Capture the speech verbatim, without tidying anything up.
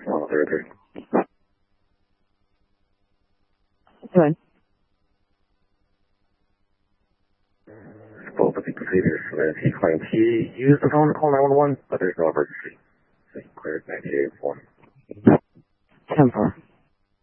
Well, there, there. Good. Spoke with the procedures. He claims he used the phone to call nine one one, but there's no emergency. So he cleared ninety-eight one. ten four.